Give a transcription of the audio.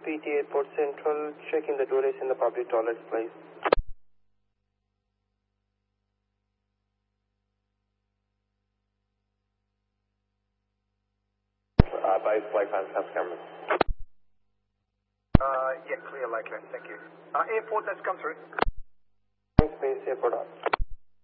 PT Airport Central, checking the toilets in the public toilets, please. Base Lakeland, South Cameron. Yeah, clear Lakeland, thank you. Airport, that's come through. Thanks, Base Airport.